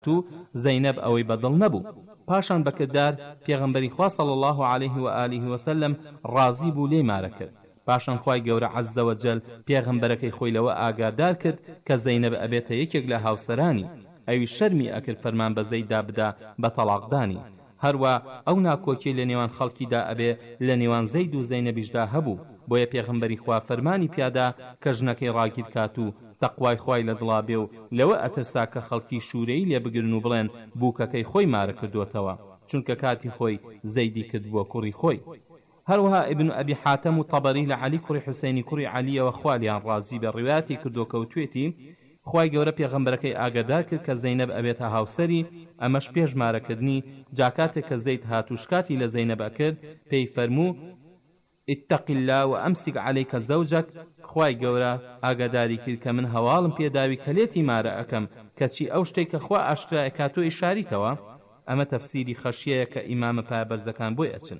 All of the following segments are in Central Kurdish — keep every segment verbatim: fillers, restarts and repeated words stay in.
و زەینەب ئەوەی بەدڵ نەبوو. پاشان بەکردار پێغەمبەری خوا صلی الله عليه و آله وسلم ڕازی بوو لێی مارە کرد. پاشان خوای گەورە عەزە وەجەل پێغەمبەرەکەی خۆی لەوە ئاگادار کرد کە زەینەب ئەبێتە یەکێک لە هاوسەرانی، ئەوی شەرمی ئەکرد فەرمان بە زەیددا بدا بە تەلاقدانی. هەروە ئەو ناکۆکی لە نێوان خەڵکیدا ئەبێ لە نێوان زەید و زەینەبیشدا هەبوو، بۆیە پێغەمبەری خوا فەرمانی پیادا کە ژنەکەی ڕاگیر کات و تەقوای خوای لە دڵا بێ و لەوە ئەترسا کە خەڵکی شوورەی لێ بگرن و بڵێن بووکەکەی خۆی مارە کردوتەوە، چونکە کاتی خۆی زەیدی کرد بۆ کوڕی خۆی. هەروەها ئیبن ئەبی حاتەم و تەبەری لە عەلی کوڕی حوسێنی کوڕی عەلیەوە خوالیان ڕازی بە ڕیواتی کردو کەوتوێتی خوای گەورە پێغەمبەرەکەی ئاگادار کرد کە زەینەب ئەبێتە هاوسەری، ئەمەش پێش مارەکردنی. جاکاتێک کە زەید هات و شکاتی لە زەینەب ئەکرد پێی فەرموو اتق الله وأمسك عليك زوجك، خوای گەورە ئاگاداری کرد کە من هەواڵم پێداوی کە لێتی مارە ئەکەم کەچی ئەو شتێک کە خوا ئاشکرا ئەکات و ئیشاریتەوە. ئەمە تەفسیری خەشیەیە کە ئیمامە پایەبەرزەکان بۆی ئەچن.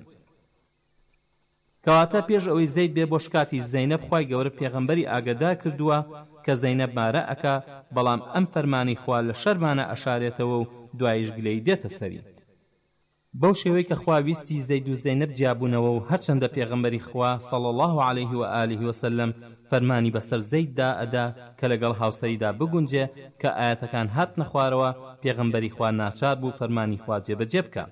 کەواتە پێش ئەوەی زەید بێ بۆ شکاتی زەینەب خوای گەورە پێغەمبەری ئاگادار کردووە کە زەینەب مارە ئەکا، بەڵام ئەم فەرمانی خوا لە شەرمانە ئەشارێتەوە و دوایش گلەی دێتە سەری. بەو شێوەی کە خوا ویستی زەید و زەینەب جیابوونەوە و هەرچەندە پێغەمبەری خوا صلی الله عليه و آله وسلم فەرمانی بەسەر زەیددا ئەدا کە لەگەڵ هاوسەریدا بگونجێ کە ئاەتەکان هاتنە خوارەوە، پێغەمبەری خوا ناچار بوو فەرمانی خوا جێبەجێ بکە.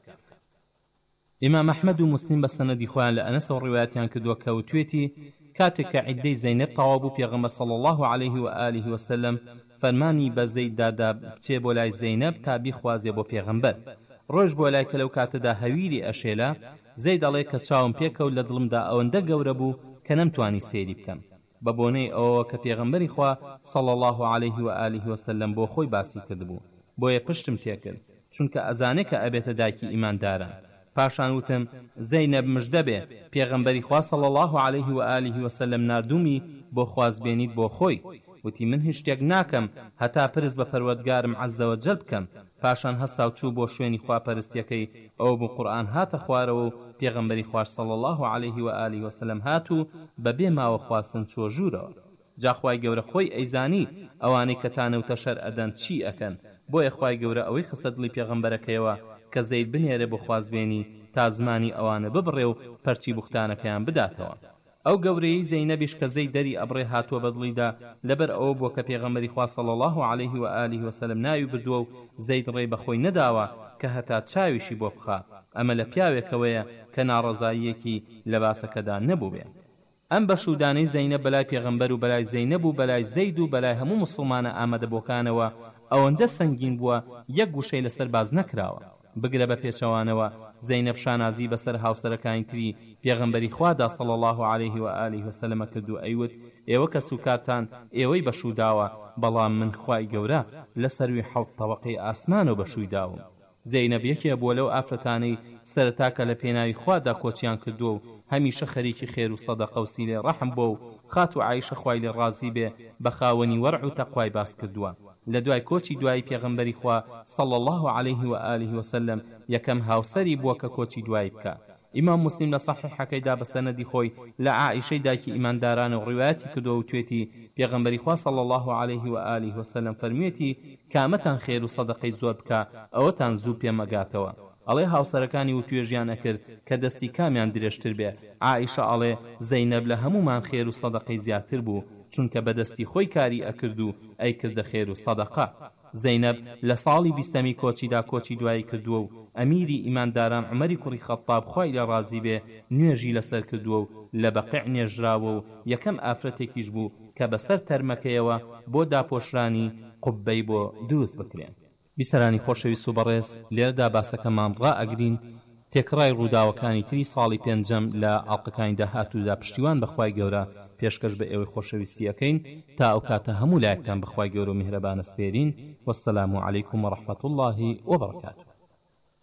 ئیمام ئەحمەد و مسلم بە سەنەدی خۆیان لە ئەنەس و ڕیوایەتیان کردووە کەوتوێتی کاتێک کە عیدەی زەینەب تەواو بوو پێغەمبەر صلی الله عليه و آله وسلم فەرمانی بە زەیددادا بچێ بۆ لای زەینەب تا بیخوازێ بۆ پێغەمبەر. ڕۆژ بۆ لای کە لەو کاتەدا هەویری ئەشێلا، زەید دەڵێ کە چاوم پێکەوت لە دڵمدا ئەوەندە گەورە بوو کە نەمتوانی سێری بکەم، بە بۆنەی ئەوە کە پێغەمبەری خوا صلی الله عليه و آله وسلم بۆ خۆی باسی کردبوو، بۆیە پشتم تێکرد چونکە ئەزانێ کە ئەبێتە دایکی ئیمانداران. پاشان وتم زەینەب مژدە بێ، پێغەمبەری خوا صلی الله عليه و آله وسلم نردومی بۆ خوازبێنیت بۆ خۆی. وتی من هیچ شتێک ناکەم هەتا پرس بە پەروەردگارم عەزە وەجەل بکەم. پاشان هەستا و چوو بۆ شوێنی خواپەرستیەکەی، ئەو بوو قورئان هاتە خوارەوە و پێغەمبەری خوا صلی الله عليه و آله وسلم هات و بەبێ ماوە خواستن چۆ ژوورەوە. جا خوای گەورە خۆی ئەیزانی ئەوانەی کە تانەوتە شەر ئەدەن چی ئەکەن، بۆیە خوای گەورە ئەوەی خستە دڵی پێغەمبەرەکەیەوە کە زەید بنێرە بۆ خوازبێنی تا زمانی ئەوانە ببڕێ و پەرچی بوختانەکەیان بداتەوە. ئەو گەورەی زەینەبیش کە زەید دەری ئەبڕێ هاتووە بەدڵیدا لەبەر ئەوە بۆ کە پێغەمبەری خوا صلی الله عليه و آله وسلم ناوی بردووە و زەید ڕێی بەخۆی نەداوە کە هەتا چاویشی بۆ بخا. ئەمە لە پیاوێکەوەیە کە ناڕەزاییەکی لە باسەکەدا نەبوو بێ. ئەم بەشودانەی زەینەب بەلای پێغەمبەر و بەلای زەینەب و بەلای زەید و بەلای هەموو موسڵمانە ئامادەبووکانەوە ئەوەندە سەنگین بووە یەک گوشەی لەسەر باز نەکراوە. بگرە بە پێچەوانەوە زەینەب شانازی بەسەر هاوسەرەکانی تری پێغەمبەری خوادا صلی الله عليه و آله وسلم کردو ئەیوت ئێوە کە سوکاتان ئێوەی بەشوداوە، بەڵام من خوای گەورە لە سەروی حەوت تەوەقەی ئاسمانەوە بەشووداوم. زەینەب یەکێ بووە لەو ئافرەتانەی سەرەتاکە لە پێناوی خوادا کۆچیان کردووە و هەمیشە خەریکی خێر و سەدەقە و سیلێ ڕەحم بۆ و خات و عایشە خوای لێ ڕازی بێ بە خاوەنی وەرع و تەقوای باس کردووە. لە دوای کۆچی دوای پێغەمبەری خوا صلی الله عليه و آله وسلم یەکەم هاوسەری بووە کە کۆچی دوای بکە. ئیمام مسلم لە صحیحەکەیدا بە سەنەدی خۆی لە عائیشەی دایکی ئیمانداران و ڕیواەتی کردووە و توێتی پێغەمبەری خوا صلی الله عليه و آله وسلم فەرموویەتی کامەتان خێر و سەدەقەی زۆر بکە ئەوەتان زوو پێمەگاتەوە. ئەڵێ هاوسەرەکانی و توێژیان ئەکرد کە دەستی کامیان درێژتر بێ. عائیشە ئەڵێ زەینەب لە هەمومان خێر و سەدەقەی زیاتر بوو چونکە بەدەستی خۆی کاری ئەکرد و ئەی کردە خێر و سەدەقە. زەینەب لە ساڵی بیستەمی کۆچیدا کۆچی دوایی کردووە و ئەمیری ئیمانداران عومەری کوڕی خەتاب خوای لە ڕازی بێ نوێژی لەسەر کردووە و لە بەقیع نێژراوە و یەکەم ئافرەتێکیش بوو کە بەسەر تەرمەکەیەوە بۆ داپۆشرانی قوبەی بۆ دروست بکرێن. بیسەرانی خۆشەویست و بەڕێز، لێرەدا باسەکەمان ڕائەگرین تێکڕای ڕووداوەکانی تری ساڵی پێنجەم لە ئاڵلقەکانی داهاتوودا پشتیوان بەخوای گەورە پێشکەش بە ئێوەی خۆشەویستیەکەین تا ئەو کاتە هەموو لایەکتان بەخوای گەورە و میهرەبانە سپێرین. وەسسەلام عەلەیکوم وەڕەحمەتوڵڵاهی وبەڕەکاتوه.